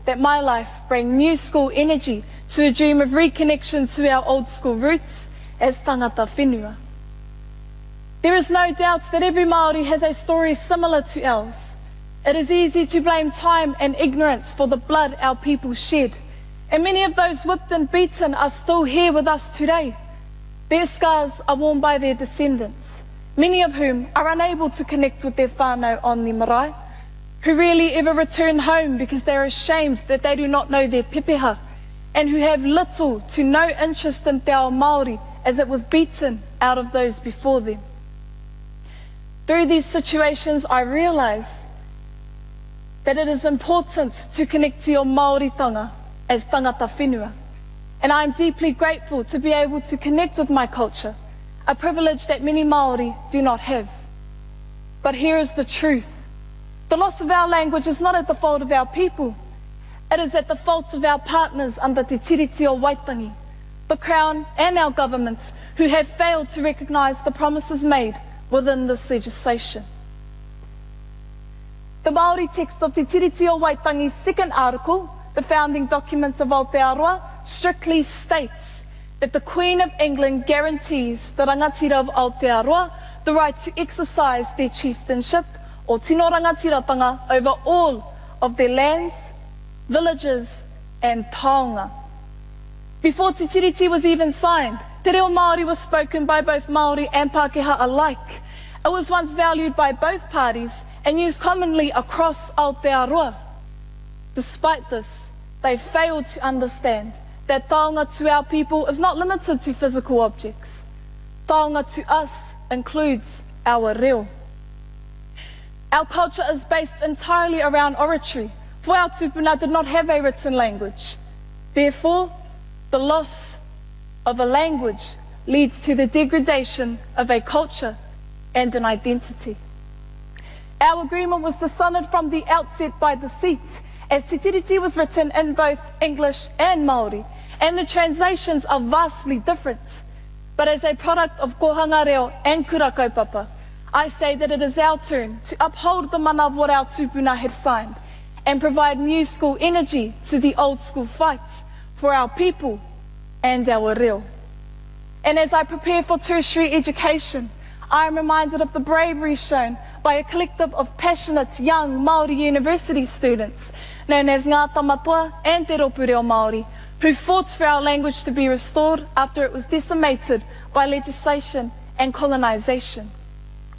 that my life bring new school energy to a dream of reconnection to our old school roots as tangata whenua. There is no doubt that every Māori has a story similar to ours. It is easy to blame time and ignorance for the blood our people shed, and many of those whipped and beaten are still here with us today. Their scars are worn by their descendants, many of whom are unable to connect with their whānau on the marae, who rarely ever return home because they are ashamed that they do not know their pepeha, and who have little to no interest in te ao Māori as it was beaten out of those before them. Through these situations, I realise that it is important to connect to your Māoritanga as tangata whenua, and I am deeply grateful to be able to connect with my culture, a privilege that many Māori do not have. But here is the truth. The loss of our language is not at the fault of our people. It is at the fault of our partners under Te Tiriti o Waitangi, the Crown and our governments who have failed to recognise the promises made within this legislation. The Māori text of Te Tiriti o Waitangi's second article, the founding documents of Aotearoa, strictly states that the Queen of England guarantees the rangatira of Aotearoa the right to exercise their chieftainship or tino rangatiratanga over all of their lands, villages and taonga. Before Te Tiriti was even signed, Te Reo Māori was spoken by both Māori and Pākehā alike. It was once valued by both parties and used commonly across Aotearoa. Despite this, they failed to understand that taonga to our people is not limited to physical objects. Taonga to us includes our reo. Our culture is based entirely around oratory, for our tupuna did not have a written language. Therefore, the loss of a language leads to the degradation of a culture and an identity. Our agreement was dishonored from the outset by deceit, as Te Tiriti was written in both English and Māori, and the translations are vastly different. But as a product of kohanga reo and kura kaupapa, I say that it is our turn to uphold the mana of what our tupuna had signed and provide new school energy to the old school fight for our people and our reo. And as I prepare for tertiary education, I am reminded of the bravery shown by a collective of passionate young Māori university students known as Ngā Tamatoa and Te Ropu Reo Māori, who fought for our language to be restored after it was decimated by legislation and colonisation.